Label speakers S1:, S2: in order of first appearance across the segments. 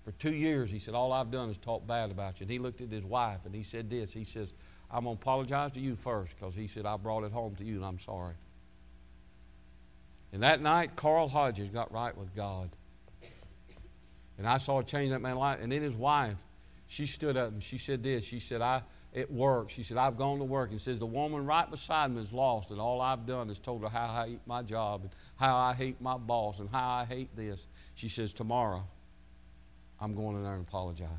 S1: For 2 years, he said, all I've done is talk bad about you. And he looked at his wife and he said this. He says, I'm going to apologize to you first because he said, I brought it home to you and I'm sorry. And that night, Carl Hodges got right with God. And I saw a change in that man's life. And then his wife, she stood up and she said this. She said, at work, she said, I've gone to work. And says, the woman right beside me is lost. And all I've done is told her how I hate my job and how I hate my boss and how I hate this. She says, tomorrow, I'm going in there and apologize.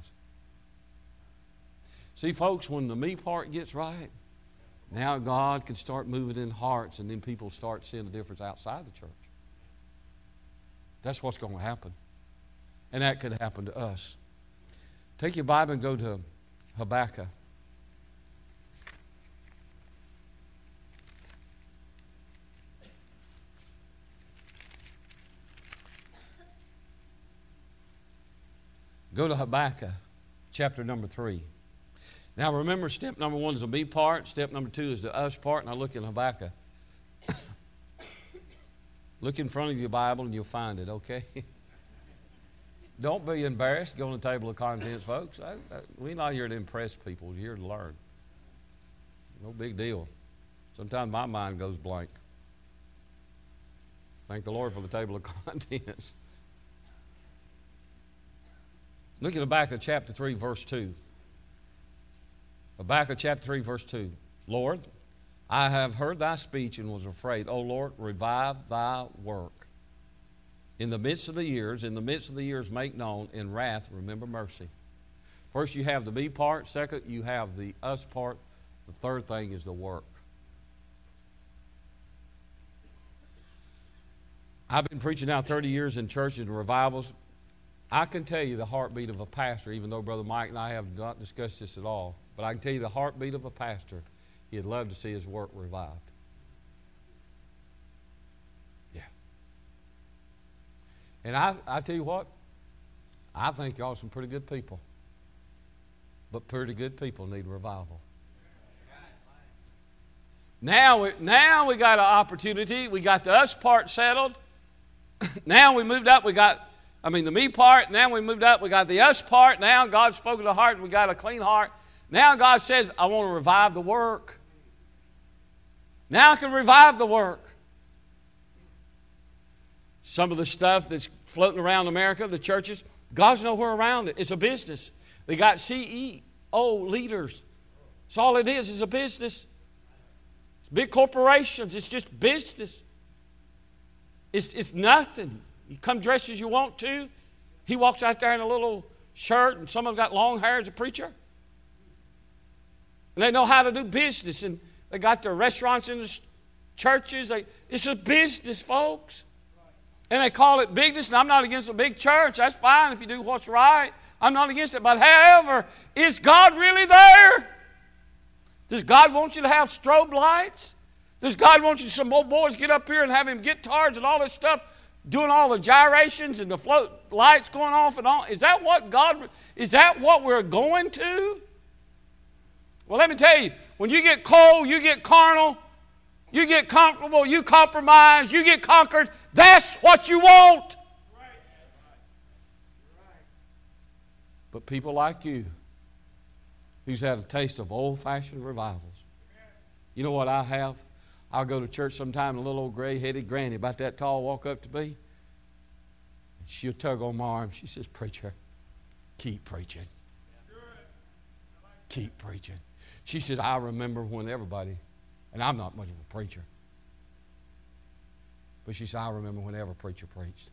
S1: See, folks, when the me part gets right, now God can start moving in hearts and then people start seeing the difference outside the church. That's what's going to happen. And that could happen to us. Take your Bible and go to Habakkuk. Go to Habakkuk, chapter number 3. Now remember, step number 1 is the me part. Step number 2 is the us part. Now look in Habakkuk. Look in front of your Bible and you'll find it, okay? Don't be embarrassed. Go on the table of contents, folks. We're not here to impress people. We're here to learn. No big deal. Sometimes my mind goes blank. Thank the Lord for the table of contents. Look at Habakkuk chapter 3, verse 2. Habakkuk chapter 3, verse 2. Lord, I have heard thy speech and was afraid. O Lord, revive thy work. In the midst of the years, make known. In wrath, remember mercy. First, you have the me part. Second, you have the us part. The third thing is the work. I've been preaching now 30 years in churches and revivals. I can tell you the heartbeat of a pastor, even though Brother Mike and I have not discussed this at all, but I can tell you the heartbeat of a pastor, he'd love to see his work revived. Yeah. And I tell you what, I think y'all are some pretty good people. But pretty good people need revival. Now we got an opportunity. We got the us part settled. Now we moved up. The me part. Now we moved up. We got the us part. Now God spoke to the heart. We got a clean heart. Now God says, I want to revive the work. Now I can revive the work. Some of the stuff that's floating around America, the churches, God's nowhere around it. It's a business. They got CEO leaders. That's all it is a business. It's big corporations. It's just business. It's nothing. You come dressed as you want to. He walks out there in a little shirt and some of them got long hair as a preacher. And they know how to do business. And they got their restaurants in the churches. It's a business, folks. And they call it bigness. And I'm not against a big church. That's fine if you do what's right. I'm not against it. But however, is God really there? Does God want you to have strobe lights? Does God want you some old boys get up here and have him guitars and all this stuff, doing all the gyrations and the float lights going off and on? Is that what we're going to? Well, let me tell you, when you get cold, you get carnal, you get comfortable, you compromise, you get conquered, that's what you want. But people like you, who's had a taste of old-fashioned revivals, you know what I have? I'll go to church sometime, and a little old gray-headed granny about that tall walk up to me. And she'll tug on my arm. She says, preacher, keep preaching. Keep preaching. She said, I remember when everybody, and I'm not much of a preacher, but she said, I remember when every preacher preached.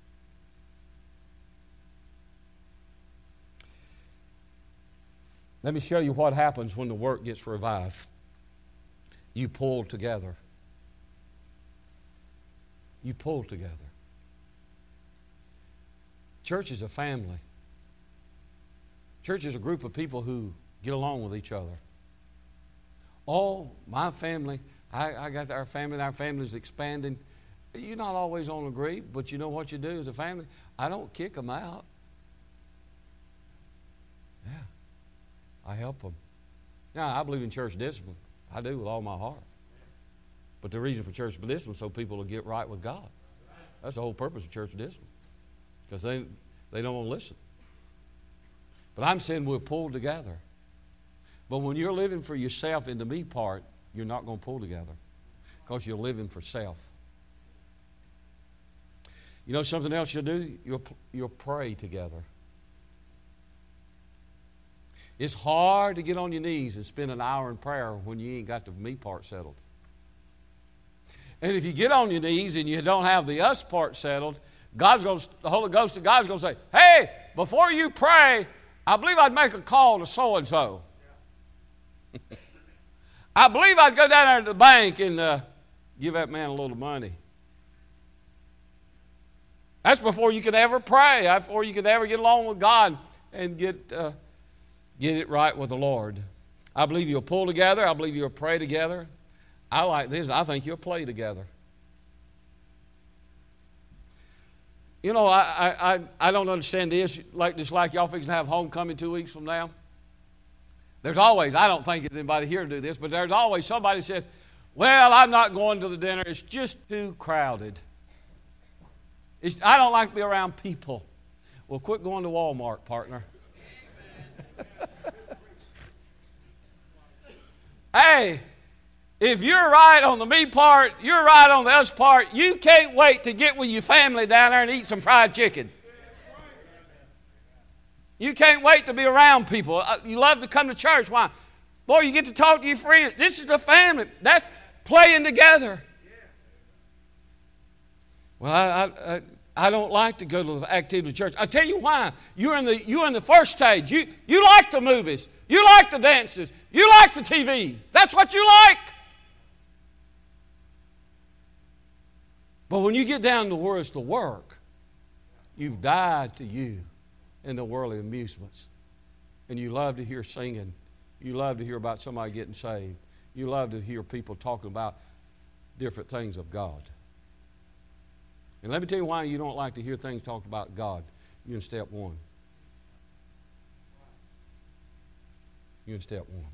S1: Let me show you what happens when the work gets revived. You pull together. You pull together. Church is a family. Church is a group of people who get along with each other. Oh, my family, I got our family, and our family is expanding. You're not always on agree, but you know what you do as a family? I don't kick them out. Yeah. I help them. Now, I believe in church discipline. I do with all my heart. But the reason for church discipline is so people will get right with God. That's the whole purpose of church discipline. Because they don't want to listen. But I'm saying we'll pull together. But when you're living for yourself in the me part, you're not going to pull together because you're living for self. You know something else you'll do? You'll pray together. It's hard to get on your knees and spend an hour in prayer when you ain't got the me part settled. And if you get on your knees and you don't have the us part settled, the Holy Ghost of God's going to say, hey, before you pray, I believe I'd make a call to so-and-so. I believe I'd go down there to the bank and give that man a little money. That's before you could ever pray. That's before you could ever get along with God and get it right with the Lord. I believe you'll pull together. I believe you'll pray together. I like this. I think you'll play together. You know, I don't understand this. Just like y'all fixing to have homecoming 2 weeks from now. There's always, I don't think there's anybody here to do this, but there's always somebody says, well, I'm not going to the dinner. It's just too crowded. I don't like to be around people. Well, quit going to Walmart, partner. Hey, if you're right on the me part, you're right on the us part, you can't wait to get with your family down there and eat some fried chicken. You can't wait to be around people. You love to come to church. Why? Boy, you get to talk to your friends. This is the family. That's playing together. Well, I don't like to go to the activity church. I'll tell you why. You're in the first stage. You like the movies. You like the dances. You like the TV. That's what you like. But when you get down to where it's the work, you've died to you in the worldly amusements. And you love to hear singing. You love to hear about somebody getting saved. You love to hear people talking about different things of God. And let me tell you why you don't like to hear things talked about God. You're in step one. You're in step one.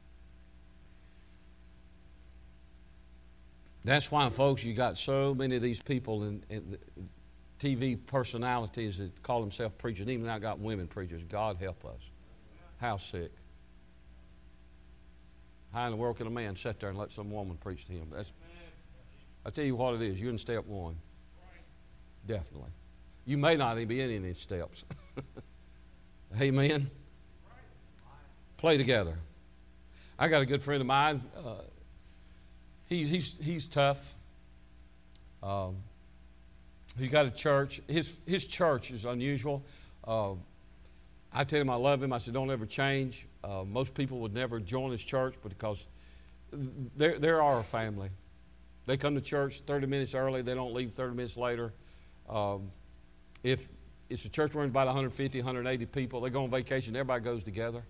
S1: That's why, folks, you got so many of these people in TV personalities that call themselves preachers. Even now got women preachers. God help us. How sick. How in the world can a man sit there and let some woman preach to him? I tell you what it is. You're in step one. Definitely. You may not even be in any of these steps. Amen. Play together. I got a good friend of mine. He's tough. He's got a church. His church is unusual. I tell him I love him. I said, don't ever change. Most people would never join his church because they're our family. They come to church 30 minutes early. They don't leave 30 minutes later. If it's a church runs about 150, 180 people, they go on vacation. Everybody goes together.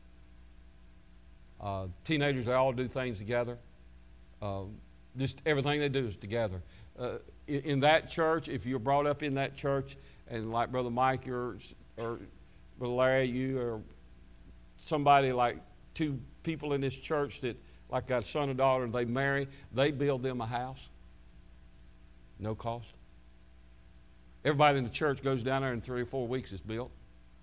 S1: Teenagers, they all do things together. Just everything they do is together. In that church, if you're brought up in that church, and like Brother Mike or Brother Larry, you or somebody like two people in this church that like got a son or daughter and they marry, they build them a house. No cost. Everybody in the church goes down there in 3 or 4 weeks it's built.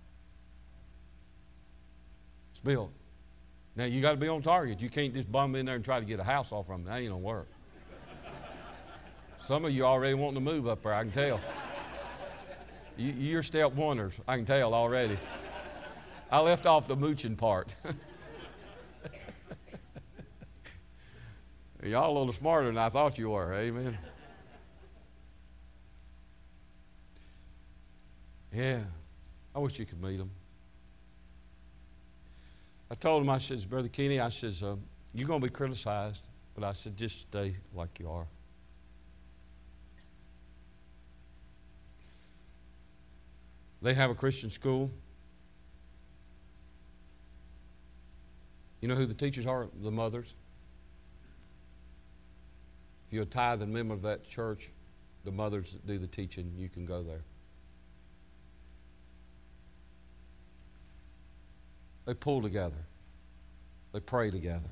S1: It's built. Now you got to be on target. You can't just bum in there and try to get a house off from them. That ain't gonna work. Some of you already wanting to move up there, I can tell. You're step oneers, I can tell already. I left off the mooching part. Y'all a little smarter than I thought you were, amen. Yeah, I wish you could meet them. I told him, I says, Brother Kenny, I says, you're going to be criticized, but I said, just stay like you are. They have a Christian school. You know who the teachers are? The mothers. If you're a tithing member of that church, the mothers that do the teaching, you can go there. They pull together. They pray together.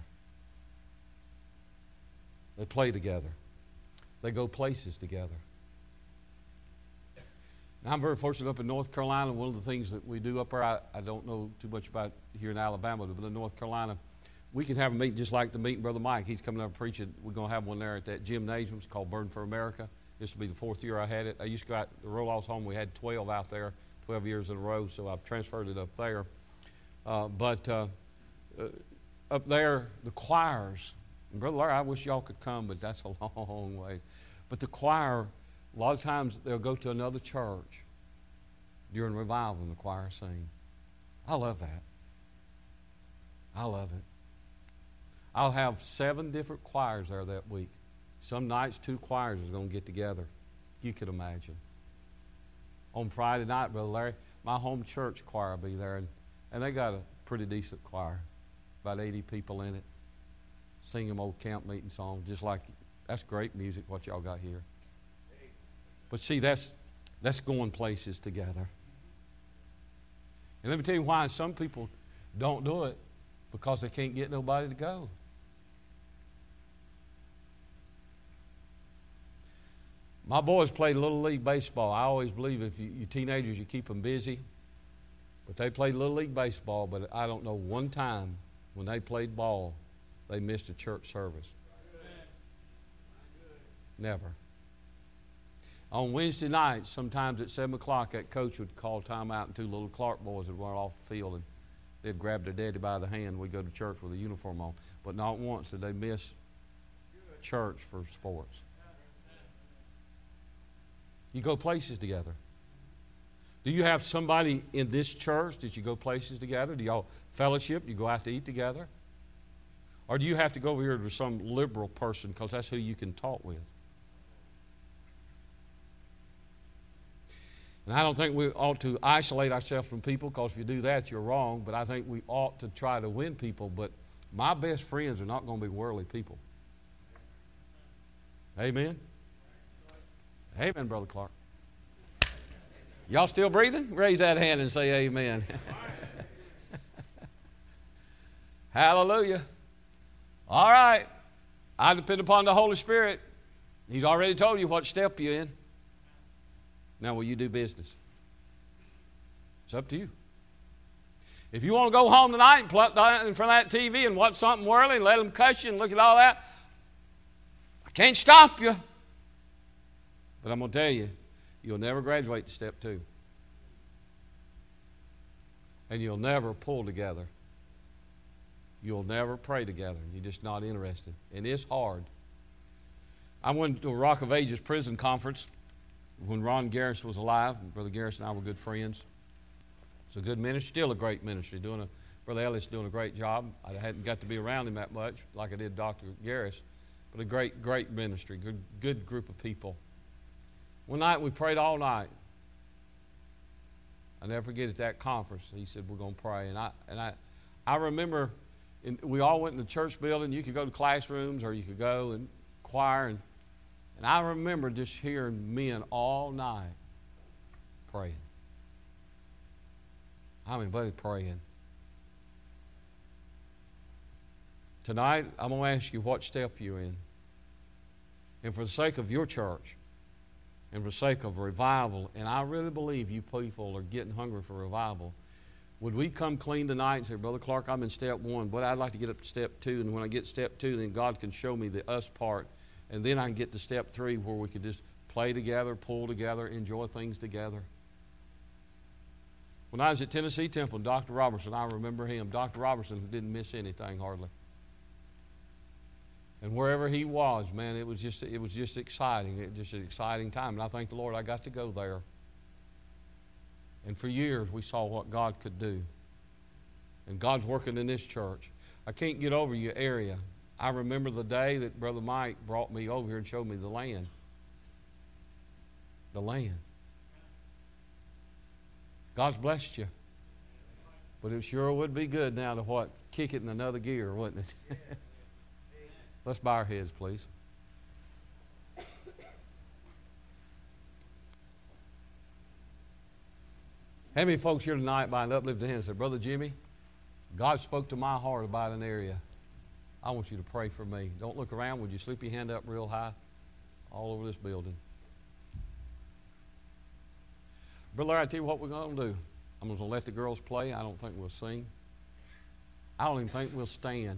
S1: They play together. They go places together. I'm very fortunate up in North Carolina. One of the things that we do up there, I don't know too much about here in Alabama, but in North Carolina, we can have a meeting just like the meeting Brother Mike. He's coming up preaching. We're going to have one there at that gymnasium. It's called Burn for America. This will be the 4th year I had it. I used to go out to Roloff's home. We had 12 out there, 12 years in a row, so I've transferred it up there. But up there, the choirs, and Brother Larry, I wish y'all could come, but that's a long way. But the choir, a lot of times they'll go to another church during revival and the choir sing. I love that. I love it. I'll have 7 different choirs there that week. Some nights 2 choirs is going to get together. You could imagine. On Friday night, Brother Larry, my home church choir will be there, and they got a pretty decent choir. About 80 people in it. Sing them old camp meeting songs, just like, that's great music, what y'all got here. But see, that's going places together. And let me tell you why some people don't do it, because they can't get nobody to go. My boys played Little League baseball. I always believe if you teenagers, you keep them busy. But they played Little League baseball, but I don't know one time when they played ball, they missed a church service. Never. On Wednesday nights, sometimes at 7 o'clock, that coach would call timeout, and 2 little Clark boys would run off the field, and they'd grab their daddy by the hand. We'd go to church with a uniform on. But not once did they miss church for sports. You go places together. Do you have somebody in this church that you go places together? Do y'all fellowship? Do you go out to eat together? Or do you have to go over here to some liberal person because that's who you can talk with? And I don't think we ought to isolate ourselves from people, because if you do that, you're wrong. But I think we ought to try to win people. But my best friends are not going to be worldly people. Amen? Amen, Brother Clark. Y'all still breathing? Raise that hand and say amen. Hallelujah. All right. I depend upon the Holy Spirit. He's already told you what step you're in. Now, will you do business? It's up to you. If you want to go home tonight and plug down in front of that TV and watch something whirling and let them cuss you and look at all that, I can't stop you. But I'm going to tell you, you'll never graduate to step 2. And you'll never pull together. You'll never pray together. You're just not interested. And it's hard. I went to a Rock of Ages prison conference when Ron Garris was alive. Brother Garris and I were good friends. It's a good ministry, still a great ministry. Brother Ellis doing a great job. I hadn't got to be around him that much like I did Dr. Garris. But a great, great ministry, good group of people. One night we prayed all night. I never forget at that conference. He said, we're going to pray. And I remember we all went in the church building. You could go to classrooms or you could go and choir. And I remember just hearing men all night praying. I mean, buddy, praying. Tonight, I'm going to ask you what step you're in. And for the sake of your church, and for the sake of revival, and I really believe you people are getting hungry for revival, would we come clean tonight and say, Brother Clark, I'm in step 1, but I'd like to get up to step 2, and when I get step 2, then God can show me the us part, and then I can get to step 3 where we could just play together, pull together, enjoy things together. When I was at Tennessee Temple, Dr. Robertson, I remember him. Dr. Robertson didn't miss anything hardly. And wherever he was, man, it was just exciting. It was just an exciting time. And I thank the Lord I got to go there. And for years we saw what God could do. And God's working in this church. I can't get over your area. I remember the day that Brother Mike brought me over here and showed me the land. The land. God's blessed you. But it sure would be good now to kick it in another gear, wouldn't it? Let's bow our heads, please. How many folks here tonight by an uplifted hand said, Brother Jimmy, God spoke to my heart about an area. I want you to pray for me. Don't look around. Would you slip your hand up real high all over this building? Brother Larry, I tell you what we're going to do. I'm going to let the girls play. I don't think we'll sing. I don't even think we'll stand.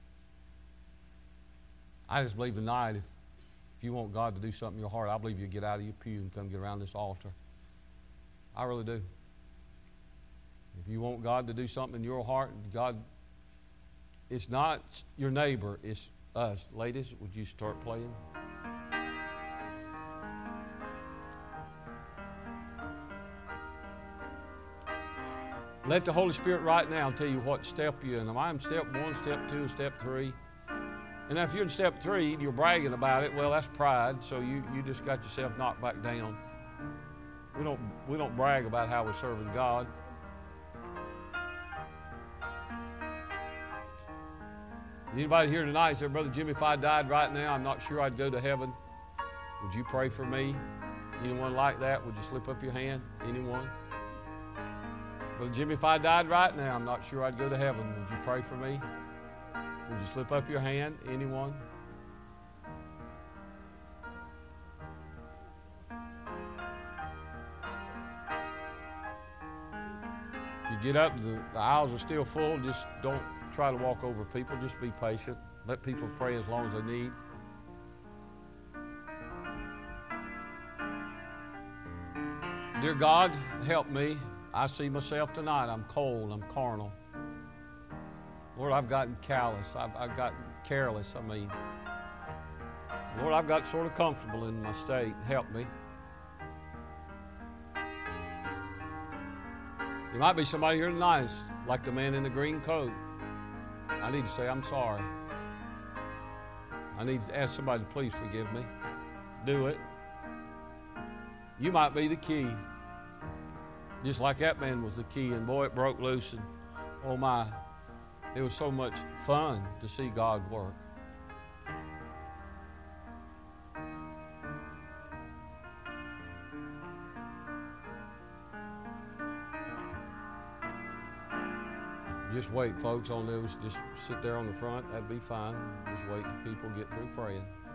S1: I just believe tonight, if you want God to do something in your heart, I believe you'll get out of your pew and come get around this altar. I really do. If you want God to do something in your heart, God, it's not your neighbor, it's us. Ladies, would you start playing? Let the Holy Spirit right now tell you what step you're in. Am I in step 1, step 2, step 3? And if you're in step 3 and you're bragging about it, well, that's pride. So you just got yourself knocked back down. We don't brag about how we're serving God. Anybody here tonight say, Brother Jimmy, if I died right now, I'm not sure I'd go to heaven. Would you pray for me? Anyone like that? Would you slip up your hand? Anyone? Brother Jimmy, if I died right now, I'm not sure I'd go to heaven. Would you pray for me? Would you slip up your hand? Anyone? If you get up, the aisles are still full. Just don't try to walk over people. Just be patient. Let people pray as long as they need. Dear God, help me. I see myself tonight. I'm cold. I'm carnal. Lord, I've gotten callous. I've gotten careless. Lord, I've got sort of comfortable in my state. Help me. There might be somebody here tonight, like the man in the green coat. I need to say, I'm sorry. I need to ask somebody to please forgive me. Do it. You might be the key. Just like that man was the key, and boy, it broke loose, and oh my, it was so much fun to see God work. Just wait, folks, on those. Just sit there on the front. That'd be fine. Just wait till people get through praying.